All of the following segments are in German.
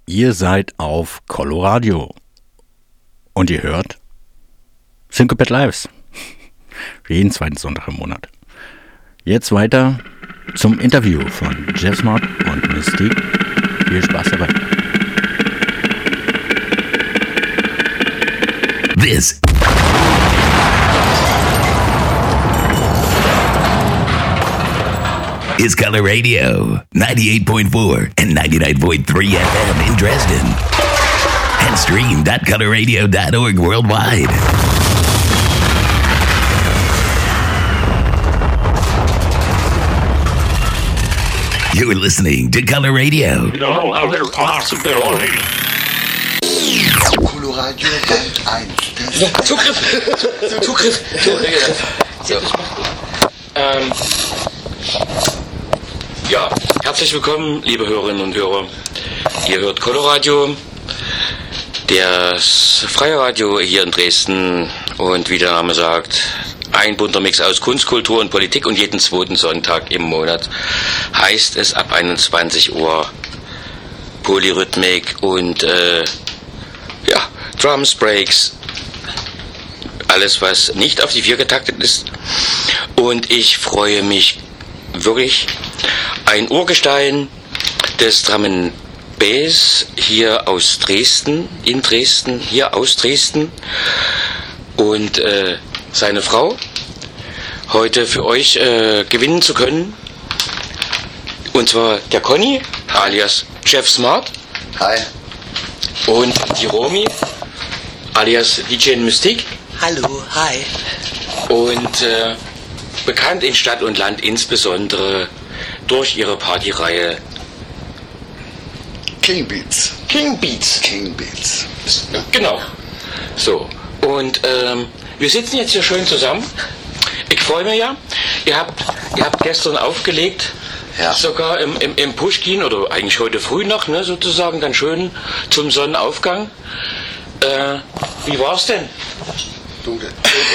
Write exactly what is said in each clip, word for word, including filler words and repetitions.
Ihr seid auf Coloradio und ihr hört Syncopet Lives. Jeden zweiten Sonntag im Monat. Jetzt weiter zum Interview von Jeff Smart und Mystique. Viel Spaß dabei. This is Color Radio, ninety-eight point four and ninety-nine point three F M in Dresden. And stream dot color radio dot org worldwide. You're listening to Color Radio. No other possibility. Coloradio Band eins. Zugriff! Zugriff! Zugriff! So. Ähm, ja, herzlich willkommen, liebe Hörerinnen und Hörer. Ihr hört Coloradio, das freie Radio hier in Dresden. Und wie der Name sagt, ein bunter Mix aus Kunst, Kultur und Politik, und jeden zweiten Sonntag im Monat heißt es ab einundzwanzig Uhr Polyrhythmik und äh, ja, Drums, Breaks, alles was nicht auf die vier getaktet ist. Und ich freue mich wirklich, ein Urgestein des Drum and Bass hier aus Dresden, in Dresden, hier aus Dresden, und äh, seine Frau heute für euch äh, gewinnen zu können. Und zwar der Conny, alias Jeff Smart. Hi. Und die Romy, alias D J Mystique. Hallo, hi. Und äh, bekannt in Stadt und Land insbesondere durch ihre Partyreihe King Beats. King Beats. King Beats. Genau. So. Und ähm, wir sitzen jetzt hier schön zusammen. Ich freue mich ja. Ihr habt, ihr habt gestern aufgelegt, Ja. sogar im, im, im Pushkin, oder eigentlich heute früh noch, ne, sozusagen, dann schön zum Sonnenaufgang. Äh, wie war's denn? Dunkel.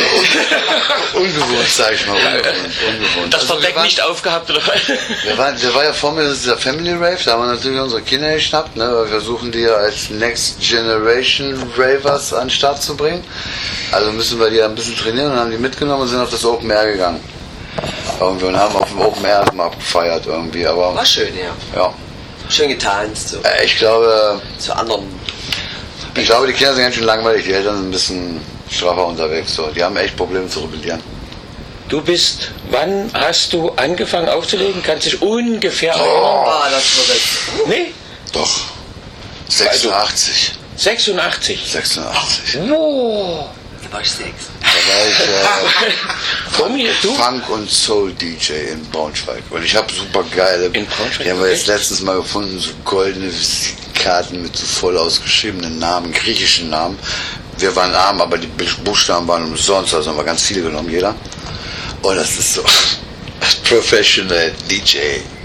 Ungewohnt, sag ich mal. Ungewohnt. Ungewohnt. Das Also, Verdeck wir waren- nicht aufgehabt, oder? Wir waren, der war ja vor mir, das ist der Family Rave, da haben wir natürlich unsere Kinder geschnappt, ne? Wir versuchen die ja als Next Generation Ravers an den Start zu bringen. Also müssen wir die ein bisschen trainieren, und haben die mitgenommen und sind auf das Open Air gegangen. Irgendwie, und haben auf dem Open Air mal abgefeiert irgendwie, aber War schön, ja. ja. Schön getanzt, so. Äh, Ich glaube, Zu anderen. ich glaube, die Kinder sind ganz schön langweilig, die Eltern sind ein bisschen straffer unterwegs, so. Die haben echt Probleme zu rebellieren. Du bist, wann hast du angefangen aufzulegen? Kannst dich ungefähr erinnern? Ah, das wird es. Nee? Doch. sechsundachtzig. sechsundachtzig. sechsundachtzig. Wow. Da war ich sechs. Da war ich Von mir, äh, du? Funk- und Soul-D J in Braunschweig. Und ich habe super geile, In Braunschweig, die haben wir jetzt okay. letztens mal gefunden, so goldene Visitenkarten mit so voll ausgeschriebenen Namen, griechischen Namen. Wir waren arm, aber die Buchstaben waren umsonst, also haben wir ganz viele genommen, jeder. Und das ist so Professional D J.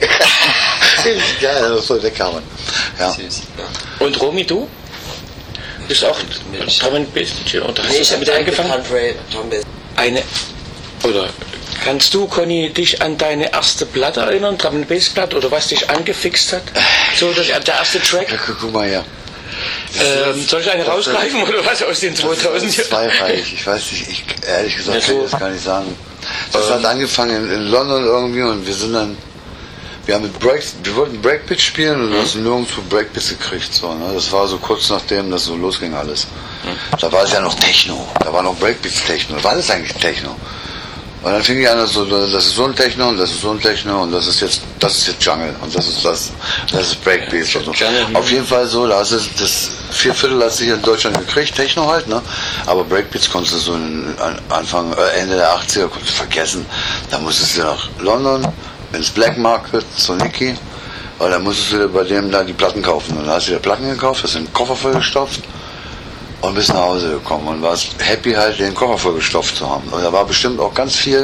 Richtig geil, aber voll weghauen. Ja. Süß. Und Romy, du? Bist auch Drum and Bass D J, oder hast Nee, du ich habe damit angefangen? angefangen. Eine, oder kannst du, Conny, dich an deine erste Platte erinnern, Drum and Bass Platte, oder was dich angefixt hat? So, das, der erste Track? Ja, guck, guck mal her. Ähm, soll ich eine rausgreifen, oder was, aus den zweitausend? Zweireich, ich weiß nicht, ich, ehrlich gesagt Ja, so. kann ich das gar nicht sagen. Das hat angefangen in, in London irgendwie, und wir sind dann, wir haben mit Breaks, wir wollten Breakbeat spielen und haben nirgendwo Breakbeats gekriegt, so, ne? Das war so kurz nachdem das so losging alles. Da war es ja noch Techno, da war noch Breakbeats Techno, da war alles eigentlich Techno. Und dann fing ich an, so, das ist so ein Techno und das ist so ein Techno und das ist jetzt, das ist jetzt Jungle und das ist das, das ist Breakbeats und so. Jungle. Auf jeden Fall so, da hast du das vier Viertel hast du hier in Deutschland gekriegt, Techno halt, ne? Aber Breakbeats konntest du so in, an, Anfang, äh, Ende der achtziger konntest du vergessen. Da musstest du nach London, ins Black Market, zu Nicky, weil da musstest du dir bei dem da die Platten kaufen. Und dann hast du dir Platten gekauft, hast den Koffer vollgestopft und bist nach Hause gekommen und warst happy halt, den Koffer vollgestopft zu haben. Und da war bestimmt auch ganz viel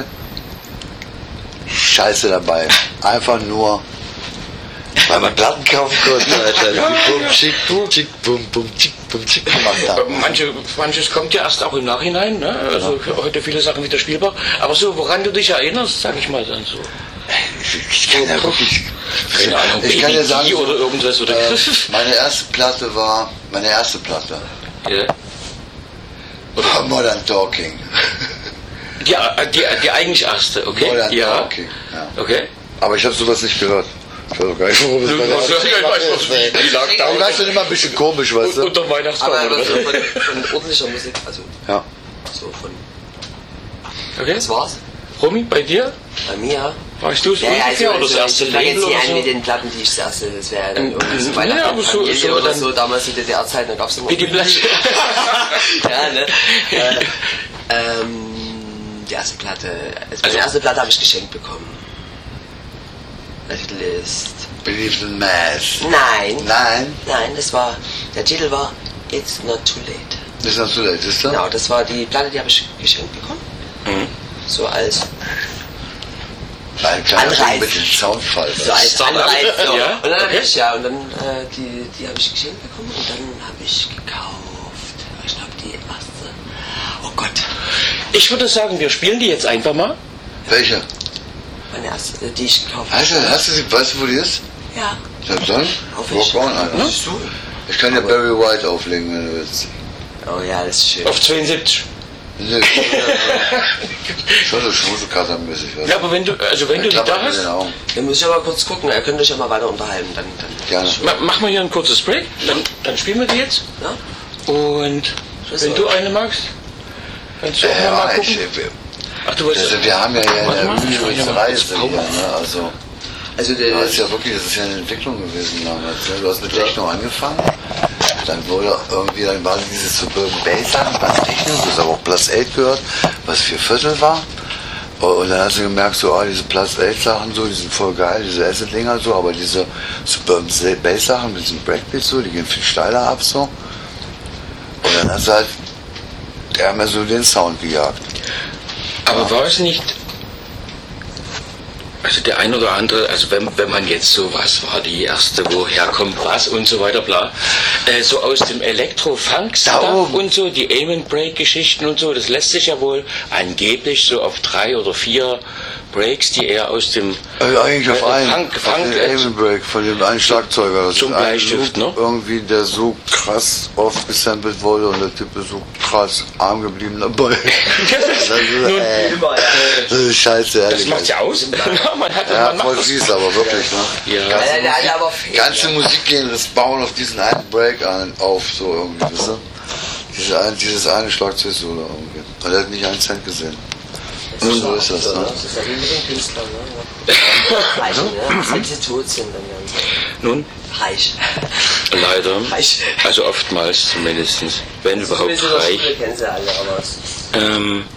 Scheiße dabei. Einfach nur, weil man Platten kaufen konnte, Alter. Die bum, schick, schick, bum, bum, schick, bum, schick gemacht haben. Manche, manches kommt ja erst auch im Nachhinein, ne? Also heute viele Sachen wieder spielbar. Aber so, woran du dich erinnerst, sag ich mal dann so. Ich, ich kann ja wirklich, keine Ahnung, Ich kann Baby dir sagen, D oder irgendwas. Oder äh, meine erste Platte war, meine erste Platte ja. war Modern Talking. Die, die, die eigentlich erste, okay? Modern ja. Talking, ja. Okay. Aber ich habe sowas nicht gehört. Ich weiß auch gar nicht, worum es bei der ersten Platte ist. Die lag da. Aber das ist immer ein bisschen komisch, weißt du? Unter Weihnachtsbaum Aber oder so was? von, von ordentlicher Musik, also Ja. so von. Okay. Das war's. Romy, bei dir? Bei mir. Warst du es Ja, ja, ungefähr also, oder das also, erste ich fange Label jetzt nicht oder an so? mit den Platten, die ich das erste, das wäre dann irgendwie so Ja, Weihnachten, aber so- Familie so oder dann- so, damals in der D D R-Zeit, da gab es immer... Wie die Blasche. Ja, ne? äh, ähm, die erste Platte, also meine Also- erste Platte habe ich geschenkt bekommen. Der Titel ist... Believe in Mass. Nein, Nein, nein, das war, der Titel war It's Not Too Late. das ist noch zu late, ist das? Genau, das war die Platte, die habe ich geschenkt bekommen. Mhm. So als, Ein kleiner Anreiz. Ding mit dem Soundfall. so als Standard. Anreiz. So. Ja, Und dann habe okay. ich, ja, und dann, äh, die, die habe ich geschenkt bekommen und dann habe ich gekauft. Ich glaube, die erste. Oh Gott, Ich würde sagen, wir spielen die jetzt einfach mal. Welche? meine erste, äh, die ich gekauft habe. Hast du, hast du sie, weißt du, wo die ist? Ja. Ja, dann Auf Rock ich. on, Alter. Ne? So. Ich kann dir Barry White auflegen, wenn du willst. Oh ja, das ist schön. Auf zweiundsiebzig. Nee, schon so schmusekattermäßig. Ja, aber wenn du, also wenn du die da hast, Dann muss ich aber kurz gucken, ihr könnt euch ja mal weiter unterhalten. Dann, dann Gerne. ma- machen wir hier ein kurzes Break, dann, dann spielen wir die jetzt. Ja? Und wenn du eine magst, kannst du auch Ja, mal ich, gucken. wir, Ach, du wolltest... also wir haben ja hier Warte eine mal, ich mach hier mal Reise kurz hier, Pause. ne? Also, Also der, das ist ja wirklich, das ist ja eine Entwicklung gewesen damals. Ne? Du hast mit Techno angefangen, dann wurde irgendwie, dann war dieses Suburban Bass Sachen, was Techno, du hast aber auch Plus acht gehört, was vier Viertel war. Und dann hast du gemerkt, so, ah, diese Plus acht Sachen so, die sind voll geil, diese Acid-Dinger so, aber diese Suburban Bass Sachen mit diesem Breakbeat so, die gehen viel steiler ab so. Und dann hast du halt, der haben ja so den Sound gejagt. Aber war es nicht... Also der ein oder andere, also wenn, wenn man jetzt so, was war die erste, woher kommt was und so weiter, bla, äh, so aus dem Elektro-Funk-Stuff oben. und so, die Aim-and-Break-Geschichten und so, das lässt sich ja wohl angeblich so auf drei oder vier Breaks, die er aus dem Also eigentlich auf äh, einen, Funk, auf Funk, den äh, Aim Break von dem einen Schlagzeuger. Das Zum ist ein Bleistift, Loop ne? Irgendwie, der so krass oft gesampelt wurde und der Typ ist so krass arm geblieben dabei. das, ist, äh, das ist scheiße, ehrlich. das macht's ja aus. Ja, man hat, Ja, man macht voll das. fies, aber wirklich, ne? Ja. Ganze, Ja, der hat Musik, aber viel, ganze ja. Musikgenres bauen auf diesen einen Break an, auf, so irgendwie, weißt du? Diese ein, dieses eine Schlagzeug-Solo irgendwie. Und er hat nicht einen Cent gesehen. Und so ist das, ne? Das ist ja wie mit den Künstlern, ne? Reich, ne? Wenn sie tot sind, dann werden sie Nun, reich. leider, Reich. also oftmals zumindest, wenn überhaupt Das ist in der reich. Schule, kennen sie alle, aber es- Ähm,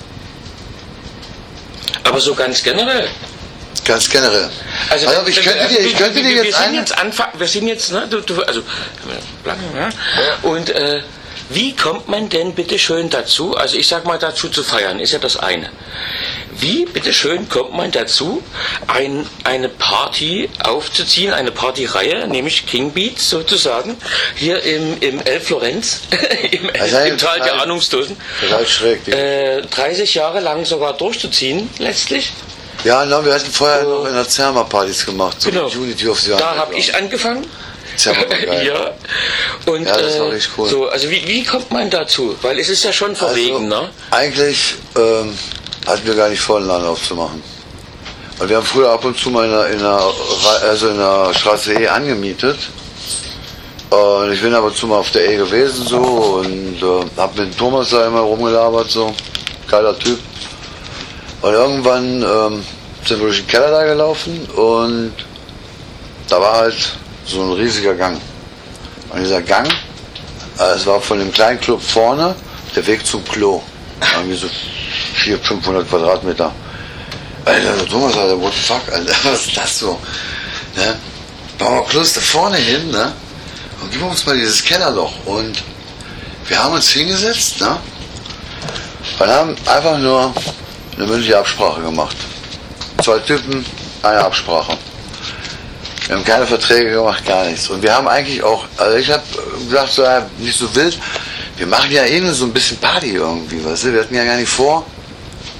aber so ganz generell. Ganz generell. Also, Also, ich könnte dir, ich könnte dir wir, wir jetzt sind eine... jetzt anfangen, wir sind jetzt, ne, du, du, also, ja. Und äh, wie kommt man denn bitte schön dazu, also ich sag mal dazu zu feiern, ist ja das eine. Wie bitte schön kommt man dazu, ein, eine Party aufzuziehen, eine Partyreihe, nämlich King Beats sozusagen, hier im, im El Florenz, im, Also, im Tal der nein. Ahnungslosen, Total schräg. Die- äh, dreißig Jahre lang sogar durchzuziehen, letzlich. Ja, na, wir hatten vorher noch in der Zerma Partys gemacht, so Genau. mit Unity of the Da habe ich angefangen. Zerma war geil. Ja. Und Ja, das war äh, richtig cool. so, also wie, wie kommt man dazu? Weil es ist ja schon verwegen, also, ne? Eigentlich ähm, hatten wir gar nicht vor, einen Laden aufzumachen. Und wir haben früher ab und zu mal in der, in der, Ra- also in der Straße E angemietet. Und ich bin ab und zu mal auf der E gewesen so und äh, hab mit Thomas da immer rumgelabert so. Geiler Typ. Und irgendwann ähm, sind wir durch den Keller da gelaufen und da war halt so ein riesiger Gang. Und dieser Gang, äh, es war von dem kleinen Club vorne der Weg zum Klo. Irgendwie so vierhundert, fünfhundert Quadratmeter. Alter, der Thomas, Alter, what the fuck, Alter, was ist das so? Ne? Bauen wir Klos da vorne hin, ne? Und gib uns mal dieses Kellerloch. Und wir haben uns hingesetzt, ne? Und haben einfach nur eine mündliche Absprache gemacht. Zwei Typen, eine Absprache. Wir haben keine Verträge gemacht, gar nichts. Und wir haben eigentlich auch, also ich habe gesagt, so, ja, nicht so wild, wir machen ja eh nur so ein bisschen Party irgendwie, weißt du? Wir hatten ja gar nicht vor, ja,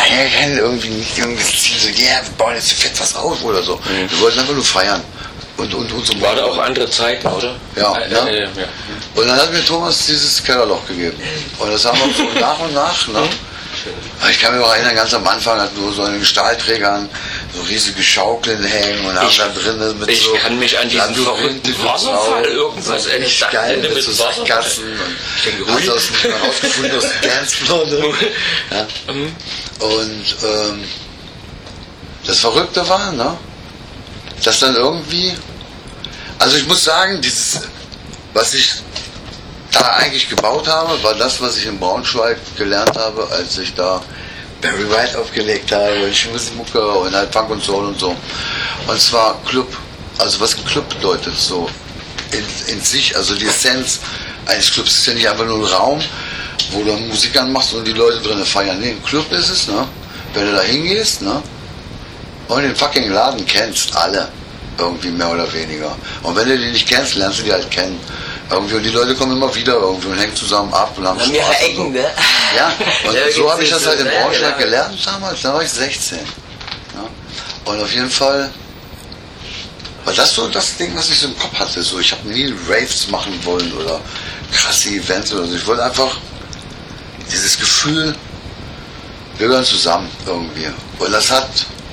ja, keine irgendwie nicht irgendwie das Ziel, so, ja, yeah, wir bauen jetzt fett was auf oder so. Mhm. Wir wollten einfach nur feiern. Und, und, und so war da auch andere Zeiten, oder? Ja, äh, ja. Äh, ja. Und dann hat mir Thomas dieses Kellerloch gegeben. Und das haben wir so nach und nach, ne? Ich kann mich auch erinnern, ganz am Anfang hatten wir so an den Stahlträgern so riesige Schaukeln hängen und haben ich, da drinnen mit ich so... Ich kann mich an diesen verrückten Wasserfall irgendwas so echt geil mit, mit so Sackgassen und hast aus dem rausgefunden aus dem Dancefloor. Ne? Ja. Und ähm, das Verrückte war, ne? Dass dann irgendwie... Also ich muss sagen, dieses, was ich da eigentlich gebaut habe, war das, was ich in Braunschweig gelernt habe, als ich da Barry White aufgelegt habe, Schmutzmucke und halt Funk und Soul und so. Und zwar Club, also was ein Club bedeutet, so in, in sich, also die Essenz eines Clubs ist ja nicht einfach nur ein Raum, wo du Musik anmachst und die Leute drinnen feiern. Nee, ein Club ist es, ne? Wenn du da hingehst, ne? Und den fucking Laden kennst, alle, irgendwie mehr oder weniger. Und wenn du die nicht kennst, lernst du die halt kennen. Irgendwie, und die Leute kommen immer wieder irgendwie und hängen zusammen ab und haben Spaß. Ja, Ecken, so. Ne? Ja, und ja, so habe ich das halt in ja, Braunschweig genau. gelernt damals, da war ich sechzehn. Ja. Und auf jeden Fall war das so das Ding, was ich so im Kopf hatte. So, ich habe nie Raves machen wollen oder krasse Events oder so. Ich wollte einfach dieses Gefühl, wir gehören zusammen irgendwie. Und das hat,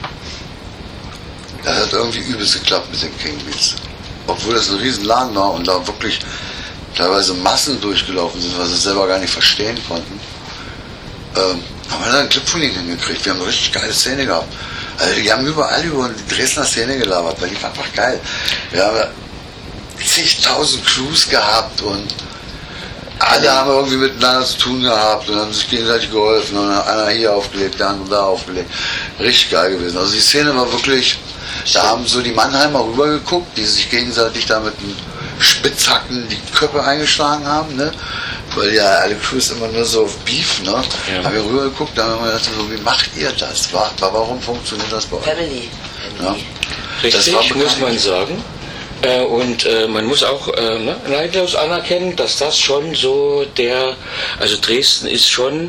das hat irgendwie übelst geklappt mit den King Beats. Obwohl das ein riesen Laden war und da wirklich teilweise Massen durchgelaufen sind, was wir selber gar nicht verstehen konnten, ähm, haben wir da einen Clip von ihnen hingekriegt. Wir haben eine richtig geile Szene gehabt. Also die haben überall über die Dresdner Szene gelabert, weil die war einfach geil. Wir haben zigtausend Crews gehabt und alle haben irgendwie miteinander zu tun gehabt und haben sich gegenseitig geholfen und einer hier aufgelegt, der andere da aufgelegt. Richtig geil gewesen. Also die Szene war wirklich, da haben so die Mannheimer rübergeguckt, die sich gegenseitig da mit den Spitzhacken die Köpfe eingeschlagen haben, ne? Weil ja alle Crews immer nur so auf Beef, ne? Ja. Haben wir rübergeguckt, da haben wir gedacht, so, wie macht ihr das? Warum funktioniert das bei euch? Family. Ja. Richtig, muss man sagen. Äh, und äh, man muss auch äh, ne, neidlos anerkennen, dass das schon so der, also Dresden ist schon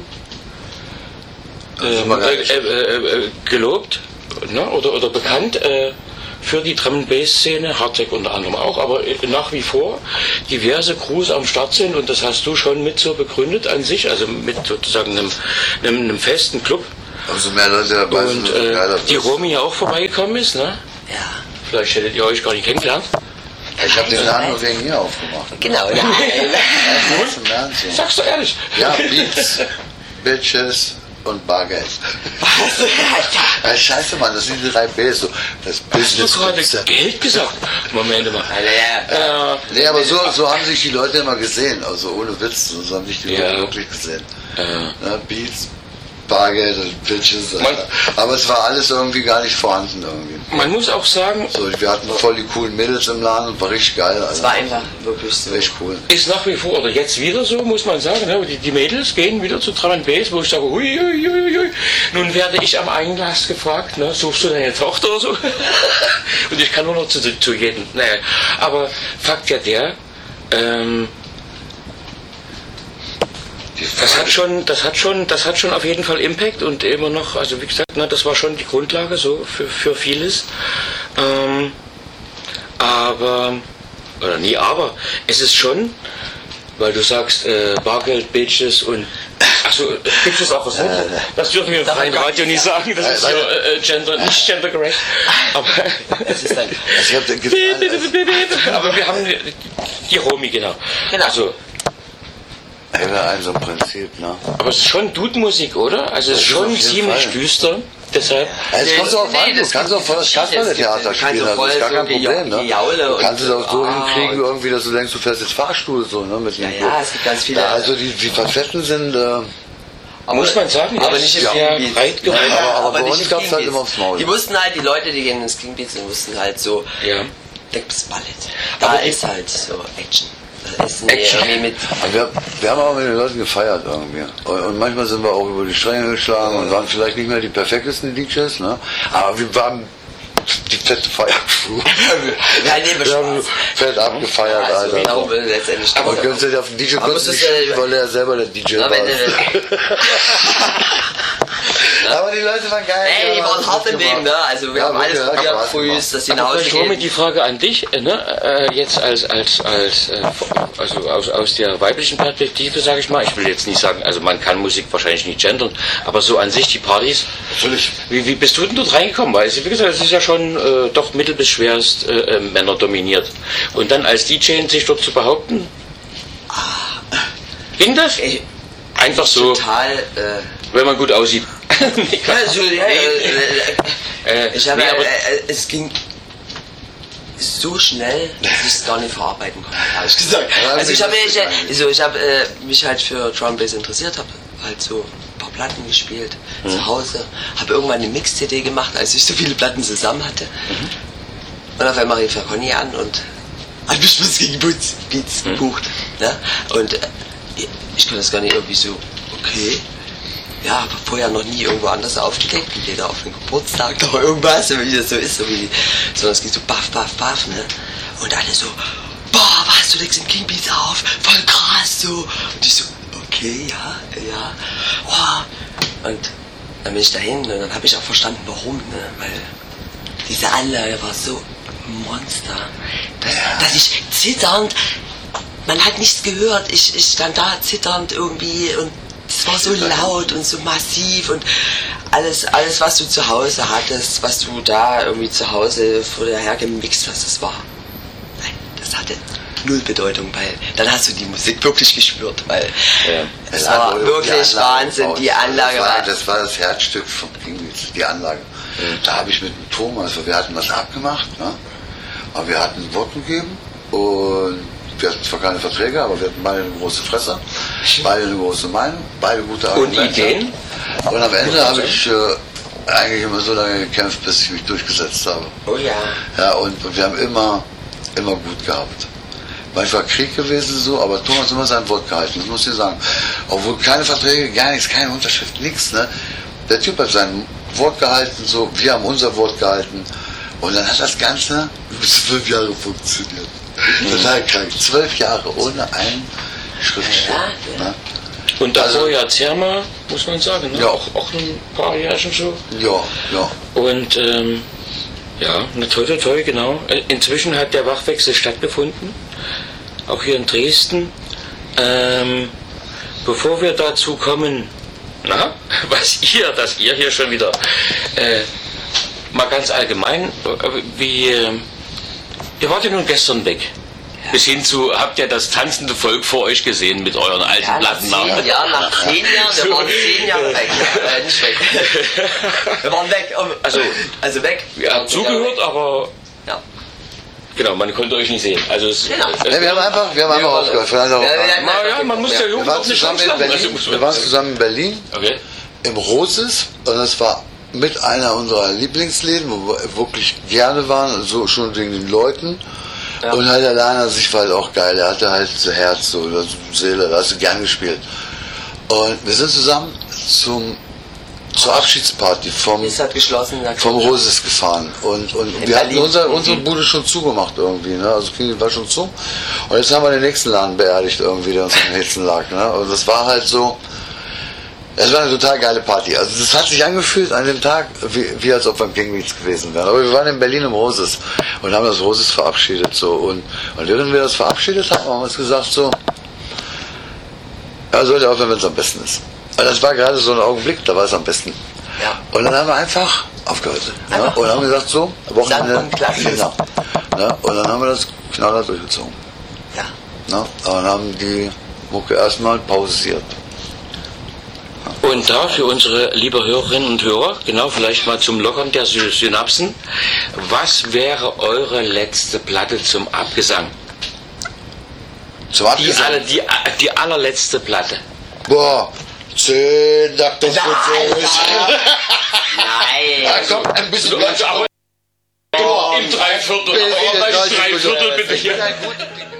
äh, äh, äh, äh, gelobt, ne, oder, oder bekannt äh, für die Drum and Bass Szene, Hardtech unter anderem auch, aber nach wie vor diverse Crews am Start sind und das hast du schon mit so begründet an sich, also mit sozusagen einem, einem, einem festen Club. Umso mehr Leute dabei sind, und äh, die Romy ja auch vorbeigekommen ist, ne? Ja. Vielleicht hättet ihr euch gar nicht kennengelernt. Ich habe den Laden nur wegen ihr aufgemacht. Genau, ja. Sagst du ehrlich? Ja, Beats, Bitches und Bargeld. Was? Ja, scheiße, Mann, das sind die drei Bs. So. Das Hast du gerade Geld gesagt? Moment mal. Ja. Äh, nee, aber so, so haben sich die Leute immer gesehen. Also ohne Witz, so haben sich die ja. Leute wirklich gesehen. Ja. Ja, Beats, Bargeld und Bitches. Man, aber es war alles irgendwie gar nicht vorhanden irgendwie. Man muss auch sagen, so, wir hatten voll die coolen Mädels im Laden und war richtig geil. Es war einfach wirklich so. Richtig cool. Ist nach wie vor, oder jetzt wieder so, muss man sagen, ne? die, die Mädels gehen wieder zu Drum and Bass, wo ich sage, hui, hui, hui, hui. Nun werde ich am Einlass gefragt, ne? Suchst du deine Tochter oder so? Und ich kann nur noch zu, zu jedem. Naja. Aber Fakt ja der, ähm, Das hat schon, das hat schon, das hat schon auf jeden Fall Impact und immer noch, also wie gesagt, ne, das war schon die Grundlage so für, für vieles. Ähm, aber, oder nie aber, es ist schon, weil du sagst, äh, Bargeld, Bitches und, achso, gibt es auch was, ne? Das dürfen wir im freien Radio nicht sagen, das ist so äh, gender, nicht gendergerecht. Aber, das ist dann, aber wir haben die, die Romy, genau. Genau. Also, ja, ein so ein Prinzip, ne? aber es ist schon Dude-Musik, oder? Also es ist schon ziemlich Fall. düster. Deshalb. Ja, es kommt auch an, du kannst auch voll das Kasperle-Theater spielen, das ist gar kein Problem, ne? Du kannst es auch so hinkriegen, irgendwie, dass du denkst, du fährst jetzt Fahrstuhl, so, ne? Mit ja, ja, es gibt ganz viele. Ja, also die, die Facetten sind, äh, aber muss man sagen, aber nicht ist ja breit geworden. Ja, aber, aber, aber bei uns gab es halt immer aufs Maul. Die wussten halt, die Leute, die gehen ins King Beats, die wussten halt so, ja. das Ballett. Da aber ist halt so Action. Ist nee, mit wir, wir haben auch mit den Leuten gefeiert irgendwie. Und, und manchmal sind wir auch über die Stränge geschlagen und waren vielleicht nicht mehr die perfektesten D Js, ne? Aber wir waren die fette Feiercrew. Ja, nee, wir haben fett abgefeiert, ja, also Alter. Genau, letztendlich. Aber können Sie auf den D J kurz nicht schieben, weil er selber der D J war. Aber die Leute waren geil. Ey, die waren hart im Leben, ne? Also wir Ja, haben alles wirklich, probiert, hat Spaß früh, gemacht. dass sie nach Aber Hause vielleicht Romy, gehen. die Frage an dich, äh, ne? äh, jetzt als, als, als äh, also aus, aus der weiblichen Perspektive, sage ich mal, ich will jetzt nicht sagen, also man kann Musik wahrscheinlich nicht gendern, aber so an sich die Partys, Natürlich. wie, wie bist du denn dort reingekommen? Weil, wie gesagt, es ist ja schon äh, doch mittel- bis schwerst äh, äh, Männer dominiert. Und dann als D J sich dort zu behaupten, ging das? Ey, Einfach so, Total, äh, wenn man gut aussieht. also, ja, äh, äh, Äh, ich habe, nee, aber- äh, äh, es ging so schnell, dass ich es gar nicht verarbeiten konnte, ehrlich gesagt. Ja, Also ich wie habe lustig mich, eigentlich. also ich habe äh, mich halt für Drum Bass interessiert, habe halt so ein paar Platten gespielt Mhm. zu Hause, habe irgendwann eine Mix-C D gemacht, als ich so viele Platten zusammen hatte. Mhm. Und auf einmal rief er Conny an und hat mich was gegen Beats, Beats Mhm. gebucht. Ne? Und äh, ich konnte das gar nicht irgendwie so, okay. Ja, aber vorher noch nie irgendwo anders aufgelegt, weder auf dem Geburtstag noch irgendwas, so wie das so ist, so wie, sondern es ging so baff, baff, baff, ne? Und alle so, boah, was, du legst den King Beats auf, voll krass, so. Und ich so, okay, ja, ja, oh. Und dann bin ich dahin und dann habe ich auch verstanden, warum, ne? Weil diese Anlage war so Monster, dass, dass ich zitternd, man hat nichts gehört, ich, ich stand da zitternd irgendwie und es war so laut und so massiv und alles, alles, was du zu Hause hattest, was du da irgendwie zu Hause vorher gemixt hast, das war, nein, das hatte null Bedeutung, weil dann hast du die Musik wirklich gespürt, weil Ja. es war wurde wirklich die Anlage Wahnsinn, gebaut. die Anlage das war, war, das war das Herzstück von King Beats, die Anlage. Da habe ich mit dem Thomas, wir hatten was abgemacht, ne? Aber wir hatten ein Wort gegeben und wir hatten zwar keine Verträge, aber wir hatten beide eine große Fresse, beide eine große Meinung, beide gute Und Argumente. Ideen? Und am Ende habe ich äh, eigentlich immer so lange gekämpft, bis ich mich durchgesetzt habe. oh ja, Ja, und, und wir haben immer, immer gut gehabt. Manchmal Krieg gewesen so, aber Thomas hat immer sein Wort gehalten, das muss ich sagen. Obwohl keine Verträge, gar nichts, keine Unterschrift, nichts, ne? Der Typ hat sein Wort gehalten, so, wir haben unser Wort gehalten. Und dann hat das Ganze bis zwölf Jahre funktioniert. Total krank. Zwölf Jahre ohne einen Schriftsteller. Ja, Ne? Und davor Also- ja Zerma, muss man sagen, ne? Ja. auch, auch ein paar Jahre schon so. Ja, ja. Und ähm, ja, na toll, toll, toll, genau. Äh, Inzwischen hat der Wachwechsel stattgefunden, auch hier in Dresden. Ähm, bevor wir dazu kommen, na, was ihr, dass ihr hier schon wieder, äh, mal ganz allgemein, äh, wie, äh, ihr wart ja nun gestern weg. Bis hin zu, habt ihr das tanzende Volk vor euch gesehen mit euren alten ja, nach Platten? zehn Jahren, nach zehn Jahren, wir waren zehn Jahre weg, äh, nicht weg. Wir waren weg, um, Also, also weg. Ihr habt zugehört, aber Ja. genau, man konnte euch nicht sehen. Also es, Genau. es, Ne, wir haben einfach, wir haben einfach aufgehört. Vielleicht auch, Ja, ja, ja. Na ja, man muss der wir Jugend waren auch nicht zusammen in lassen. Also, Berlin, muss wir man waren sagen. zusammen in Berlin. Okay. Im Roses und das war mit einer unserer Lieblingsläden, wo wir wirklich gerne waren, so schon wegen den Leuten. Ja. Und halt der Liner sich war halt auch geil, er hatte halt so Herz, so oder so Seele, da hast du gern gespielt. Und wir sind zusammen zum, zur Abschiedsparty vom, Es hat geschlossen. da- vom Roses gefahren und, und In wir hatten Berlin. unser, unsere Bude schon zugemacht irgendwie, ne? Also Klingel war schon zu. Und jetzt haben wir den nächsten Laden beerdigt irgendwie, der uns am Herzen lag, ne? Und das war halt so, es war eine total geile Party. Also das hat sich angefühlt an dem Tag, wie, wie als ob wir im King Beats gewesen wären. Aber wir waren in Berlin im Roses und haben das Roses verabschiedet so. Und, und während wir das verabschiedet haben, haben wir uns gesagt so, ja, sollte aufhören, wenn es am besten ist. Und das war gerade so ein Augenblick, da war es am besten. Ja. Und dann haben wir einfach aufgehört. Ne? Einfach. Und haben gesagt so, Wochenende, Sang und Klasse. genau. Ne? Und dann haben wir das knallhart durchgezogen. Ja. Ne? Und haben die Mucke erstmal pausiert. Und da für unsere liebe Hörerinnen und Hörer, genau, vielleicht mal zum Lockern der Sy- Synapsen, was wäre eure letzte Platte zum Abgesang? Zum Die, Abgesang. aller, die, die allerletzte Platte. Boah, zehn Takte für zehn. Nein. Ja, komm, ein bisschen So, Platz. aber Oh, im Dreiviertel, bitte, aber gleich Leute, Dreiviertel bitte Ich bin hier. ein guter